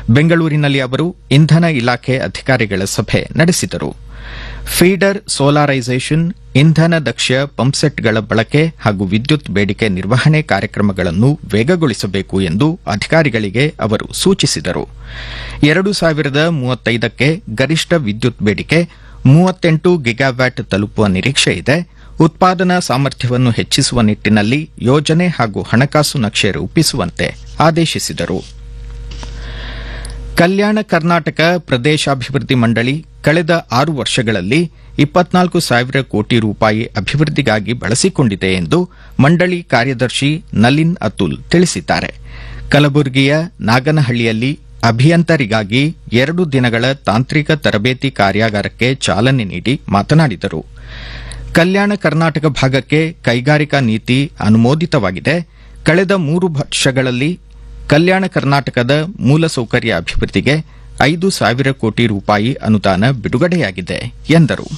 ಬೆಂಗಳೂರಿನಲ್ಲಿ ಅವರು ಇಂಧನ ಇಲಾಖೆ ಅಧಿಕಾರಿಗಳ ಸಭೆ ನಡೆಸಿದರು. ಫೀಡರ್ ಸೋಲಾರೈಸೇಷನ್, ಇಂಧನ ದಕ್ಷ ಪಂಪ್ಸೆಟ್ಗಳ ಬಳಕೆ ಹಾಗೂ ವಿದ್ಯುತ್ ಬೇಡಿಕೆ ನಿರ್ವಹಣೆ ಕಾರ್ಯಕ್ರಮಗಳನ್ನು ವೇಗಗೊಳಿಸಬೇಕು ಎಂದು ಅಧಿಕಾರಿಗಳಿಗೆ ಅವರು ಸೂಚಿಸಿದರು. 2035ಕ್ಕೆ ಗರಿಷ್ಠ ವಿದ್ಯುತ್ ಬೇಡಿಕೆ 38 ಗಿಗಾವ್ಯಾಟ್ ತಲುಪುವ ನಿರೀಕ್ಷೆ ಇದೆ. ಉತ್ಪಾದನಾ ಸಾಮರ್ಥ್ಯವನ್ನು ಹೆಚ್ಚಿಸುವ ನಿಟ್ಟಿನಲ್ಲಿ ಯೋಜನೆ ಹಾಗೂ ಹಣಕಾಸು ನಕ್ಷೆ ರೂಪಿಸುವಂತೆ ಆದೇಶಿಸಿದರು. ಕಲ್ಯಾಣ ಕರ್ನಾಟಕ ಪ್ರದೇಶಾಭಿವೃದ್ಧಿ ಮಂಡಳಿ ಕಳೆದ 6 ವರ್ಷಗಳಲ್ಲಿ 24,000 ಕೋಟಿ ರೂಪಾಯಿ ಅಭಿವೃದ್ಧಿಗಾಗಿ ಬಳಸಿಕೊಂಡಿದೆ ಎಂದು ಮಂಡಳಿ ಕಾರ್ಯದರ್ಶಿ ನಲಿನ್ ಅತುಲ್ ತಿಳಿಸಿದ್ದಾರೆ. ಕಲಬುರಗಿಯ ನಾಗನಹಳ್ಳಿಯಲ್ಲಿ ಅಭಿಯಂತರಿಗಾಗಿ 2 ದಿನಗಳ ತಾಂತ್ರಿಕ ತರಬೇತಿ ಕಾರ್ಯಾಗಾರಕ್ಕೆ ಚಾಲನೆ ನೀಡಿ ಮಾತನಾಡಿದರು. ಕಲ್ಯಾಣ ಕರ್ನಾಟಕ ಭಾಗಕ್ಕೆ ಕೈಗಾರಿಕಾ ನೀತಿ ಅನುಮೋದಿತವಾಗಿದೆ. ಕಳೆದ 3 ವರ್ಷಗಳಲ್ಲಿ ಕಲ್ಯಾಣ ಕರ್ನಾಟಕದ ಮೂಲಸೌಕರ್ಯ ಅಭಿವೃದ್ಧಿಗೆ 5,000 ಕೋಟಿ ರೂಪಾಯಿ ಅನುದಾನ ಬಿಡುಗಡೆಯಾಗಿದೆ ಎಂದರು.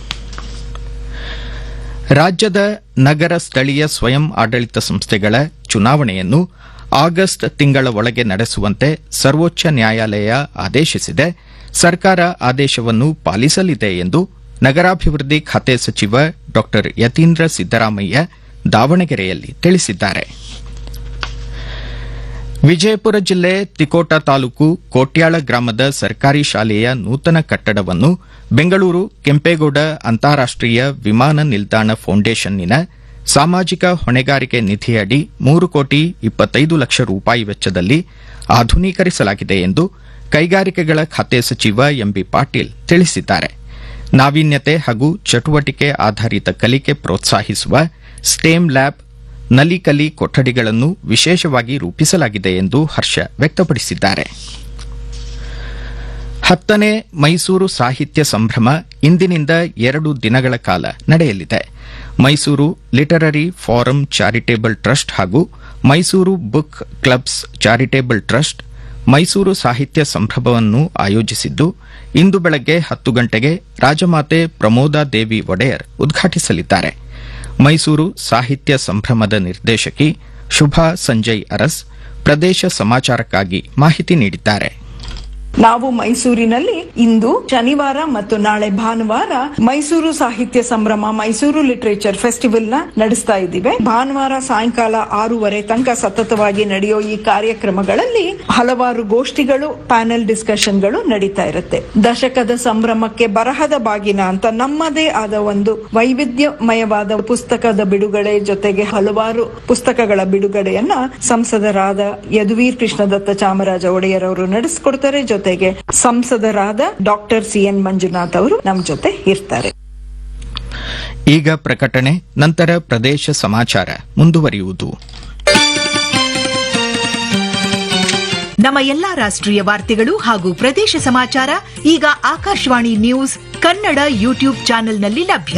ರಾಜ್ಯದ ನಗರ ಸ್ಥಳೀಯ ಸ್ವಯಂ ಆಡಳಿತ ಸಂಸ್ಥೆಗಳ ಚುನಾವಣೆಯನ್ನು ಆಗಸ್ಟ್ ತಿಂಗಳ ಒಳಗೆ ನಡೆಸುವಂತೆ ಸರ್ವೋಚ್ಚ ನ್ಯಾಯಾಲಯ ಆದೇಶಿಸಿದೆ. ಸರ್ಕಾರ ಆದೇಶವನ್ನು ಪಾಲಿಸಲಿದೆ ಎಂದು ನಗರಾಭಿವೃದ್ಧಿ ಖಾತೆ ಸಚಿವ ಡಾ ಯತೀಂದ್ರ ಸಿದ್ದರಾಮಯ್ಯ ದಾವಣಗೆರೆಯಲ್ಲಿ ತಿಳಿಸಿದ್ದಾರೆ. ವಿಜಯಪುರ ಜಿಲ್ಲೆ ತಿಕೋಟ ತಾಲೂಕು ಕೋಟ್ಯಾಳ ಗ್ರಾಮದ ಸರ್ಕಾರಿ ಶಾಲೆಯ ನೂತನ ಕಟ್ಟಡವನ್ನು ಬೆಂಗಳೂರು ಕೆಂಪೇಗೌಡ ಅಂತಾರಾಷ್ಟೀಯ ವಿಮಾನ ನಿಲ್ದಾಣ ಫೌಂಡೇಶನ್ನಿನ ಸಾಮಾಜಿಕ ಹೊಣೆಗಾರಿಕೆ ನಿಧಿಯಡಿ 3 ಕೋಟಿ 25 ಲಕ್ಷ ರೂಪಾಯಿ ವೆಚ್ಚದಲ್ಲಿ ಆಧುನೀಕರಿಸಲಾಗಿದೆ ಎಂದು ಕೈಗಾರಿಕೆಗಳ ಖಾತೆ ಸಚಿವ ಎಂಬಿ ಪಾಟೀಲ್ ತಿಳಿಸಿದ್ದಾರೆ. ನಾವೀನ್ಯತೆ ಹಾಗೂ ಚಟುವಟಿಕೆ ಆಧಾರಿತ ಕಲಿಕೆ ಪ್ರೋತ್ಸಾಹಿಸುವ ಸ್ಟೇಮ್ ಲ್ಯಾಬ್, ನಲಿಕಲಿ ಕೊಠಡಿಗಳನ್ನು ವಿಶೇಷವಾಗಿ ರೂಪಿಸಲಾಗಿದೆ ಎಂದು ಹರ್ಷ ವ್ಯಕ್ತಪಡಿಸಿದ್ದಾರೆ. 10ನೇ ಮೈಸೂರು ಸಾಹಿತ್ಯ ಸಂಭ್ರಮ ಇಂದಿನಿಂದ 2 ದಿನಗಳ ಕಾಲ ನಡೆಯಲಿದೆ. Mysuru literary form charitable trust ಹಾಗೂ Mysuru book clubs charitable trust Mysuru ಸಾಹಿತ್ಯ ಸಂಭ್ರಮವನ್ನು ಆಯೋಜಿಸಿದ್ದು, ಇಂದು ಬೆಳಗ್ಗೆ 10 ಗಂಟೆಗೆ ರಾಜಮಾತೆ ಪ್ರಮೋದಾದೇವಿ ಒಡೆಯರ್ ಉದ್ಘಾಟಿಸಲಿದ್ದಾರೆ. ಮೈಸೂರು ಸಾಹಿತ್ಯ ಸಂಭ್ರಮದ ನಿರ್ದೇಶಕಿ ಶುಭಾ ಸಂಜಯ್ ಅರಸ್ ಪ್ರದೇಶ ಸಮಾಚಾರಕ್ಕಾಗಿ ಮಾಹಿತಿ ನೀಡಿದ್ದಾರೆ. ನಾವು ಮೈಸೂರಿನಲ್ಲಿ ಇಂದು ಶನಿವಾರ ಮತ್ತು ನಾಳೆ ಭಾನುವಾರ ಮೈಸೂರು ಸಾಹಿತ್ಯ ಸಂಭ್ರಮ, ಮೈಸೂರು ಲಿಟರೇಚರ್ ಫೆಸ್ಟಿವಲ್ ನ ನಡೆಸ್ತಾ ಇದ್ದೀವಿ. ಭಾನುವಾರ ಸಾಯಂಕಾಲ 6:30 ತನಕ ಸತತವಾಗಿ ನಡೆಯೋ ಈ ಕಾರ್ಯಕ್ರಮಗಳಲ್ಲಿ ಹಲವಾರು ಗೋಷ್ಠಿಗಳು, ಪ್ಯಾನೆಲ್ ಡಿಸ್ಕಷನ್ಗಳು ನಡೀತಾ ಇರುತ್ತೆ. ದಶಕದ ಸಂಭ್ರಮಕ್ಕೆ ಬರಹದ ಬಾಗಿನ ಅಂತ ನಮ್ಮದೇ ಆದ ಒಂದು ವೈವಿಧ್ಯಮಯವಾದ ಪುಸ್ತಕದ ಬಿಡುಗಡೆ ಜೊತೆಗೆ ಹಲವಾರು ಪುಸ್ತಕಗಳ ಬಿಡುಗಡೆಯನ್ನ ಸಂಸದರಾದ ಯದುವೀರ್ ಕೃಷ್ಣದತ್ತ ಚಾಮರಾಜ ಒಡೆಯರ್ ಅವರು ನಡೆಸಿಕೊಡ್ತಾರೆ. ಜೊತೆಗೆ ಸಂಸದರಾದ ಡಾಕ್ಟರ್ ಸಿಎನ್ ಮಂಜುನಾಥ್ ಅವರು ನಮ್ಮ ಜೊತೆ ಇರ್ತಾರೆ. ಈಗ ಪ್ರಕಟಣೆ, ನಂತರ ಪ್ರದೇಶ ಸಮಾಚಾರ ಮುಂದುವರಿಯುವುದು. ನಮ್ಮ ಎಲ್ಲಾ ರಾಷ್ಟ್ರೀಯ ವಾರ್ತೆಗಳು ಹಾಗೂ ಪ್ರದೇಶ ಸಮಾಚಾರ ಈಗ ಆಕಾಶವಾಣಿ ನ್ಯೂಸ್ ಕನ್ನಡ ಯೂಟ್ಯೂಬ್ ಚಾನೆಲ್ನಲ್ಲಿ ಲಭ್ಯ.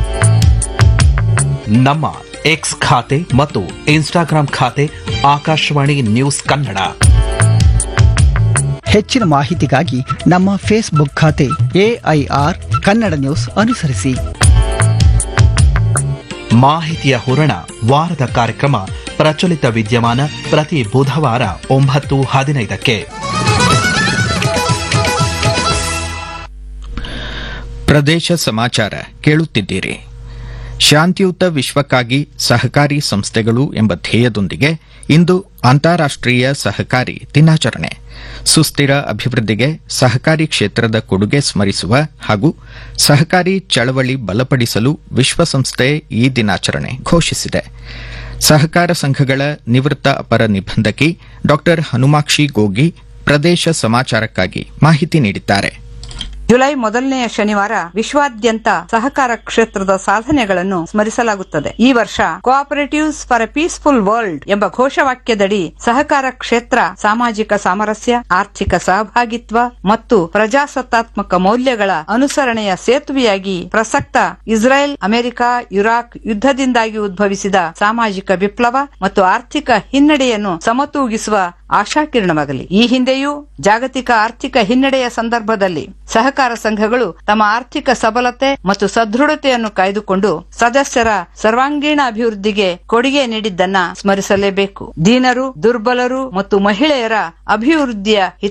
ನಮ್ಮ ಎಕ್ಸ್ ಖಾತೆ ಮತ್ತು ಇನ್ಸ್ಟಾಗ್ರಾಂ ಖಾತೆ ಆಕಾಶವಾಣಿ ನ್ಯೂಸ್ ಕನ್ನಡ. ಹೆಚ್ಚಿನ ಮಾಹಿತಿಗಾಗಿ ನಮ್ಮ ಫೇಸ್ಬುಕ್ ಖಾತೆ AIR ಕನ್ನಡ ನ್ಯೂಸ್ ಅನುಸರಿಸಿ. ಮಾಹಿತಿಯ ಹೂರಣ ವಾರದ ಕಾರ್ಯಕ್ರಮ ಪ್ರಚಲಿತ ವಿದ್ಯಮಾನ ಪ್ರತಿ ಬುಧವಾರ 9:15ಕ್ಕೆ. ಪ್ರದೇಶ ಸಮಾಚಾರ ಕೇಳುತ್ತಿದ್ದೀರಿ. ಶಾಂತಿಯುತ ವಿಶ್ವಕ್ಕಾಗಿ ಸಹಕಾರಿ ಸಂಸ್ಥೆಗಳು ಎಂಬ ಧ್ಯೇಯದೊಂದಿಗೆ ಇಂದು ಅಂತಾರಾಷ್ಟೀಯ ಸಹಕಾರಿ ದಿನಾಚರಣೆ. ಸುಸ್ಥಿರ ಅಭಿವೃದ್ಧಿಗೆ ಸಹಕಾರಿ ಕ್ಷೇತ್ರದ ಕೊಡುಗೆ ಸ್ಮರಿಸುವ ಹಾಗೂ ಸಹಕಾರಿ ಚಳವಳಿ ಬಲಪಡಿಸಲು ವಿಶ್ವಸಂಸ್ಥೆ ಈ ದಿನಾಚರಣೆ ಘೋಷಿಸಿದೆ. ಸಹಕಾರ ಸಂಘಗಳ ನಿವೃತ್ತ ಅಪರ ನಿಬಂಧಕಿ ಡಾ ಹನುಮಾಕ್ಷಿ ಗೋಗಿ ಪ್ರದೇಶ ಸಮಾಚಾರಕ್ಕಾಗಿ ಮಾಹಿತಿ ನೀಡಿದ್ದಾರೆ. ಜುಲೈ ಮೊದಲನೆಯ ಶನಿವಾರ ವಿಶ್ವಾದ್ಯಂತ ಸಹಕಾರ ಕ್ಷೇತ್ರದ ಸಾಧನೆಗಳನ್ನು ಸ್ಮರಿಸಲಾಗುತ್ತದೆ. ಈ ವರ್ಷ cooperatives for A peaceful world ಎಂಬ ಘೋಷವಾಕ್ಯದಡಿ ಸಹಕಾರ ಕ್ಷೇತ್ರ ಸಾಮಾಜಿಕ ಸಾಮರಸ್ಯ, ಆರ್ಥಿಕ ಸಹಭಾಗಿತ್ವ ಮತ್ತು ಪ್ರಜಾಸತ್ತಾತ್ಮಕ ಮೌಲ್ಯಗಳ ಅನುಸರಣೆಯ ಸೇತುವೆಯಾಗಿ ಪ್ರಸಕ್ತ ಇಸ್ರೇಲ್, ಅಮೆರಿಕ, ಇರಾಕ್ ಯುದ್ಧದಿಂದಾಗಿ ಉದ್ಭವಿಸಿದ ಸಾಮಾಜಿಕ ವಿಪ್ಲವ ಮತ್ತು ಆರ್ಥಿಕ ಹಿನ್ನಡೆಯನ್ನು ಸಮತೂಗಿಸುವ ಆಶಾಕಿರಣವಾಗಲಿ. ಈ ಹಿಂದೆಯೂ ಜಾಗತಿಕ ಆರ್ಥಿಕ ಹಿನ್ನಡೆಯ ಸಂದರ್ಭದಲ್ಲಿ ಸಹಕಾರ ಸಂಘಗಳು ತಮ್ಮ ಆರ್ಥಿಕ ಸಬಲತೆ ಮತ್ತು ಸದೃಢತೆಯನ್ನು ಕಾಯ್ದುಕೊಂಡು ಸದಸ್ಯರ ಸರ್ವಾಂಗೀಣ ಅಭಿವೃದ್ಧಿಗೆ ಕೊಡುಗೆ ನೀಡಿದ್ದನ್ನ ಸ್ಮರಿಸಲೇಬೇಕು. ದೀನರು, ದುರ್ಬಲರು ಮತ್ತು ಮಹಿಳೆಯರ ಅಭಿವೃದ್ಧಿಯ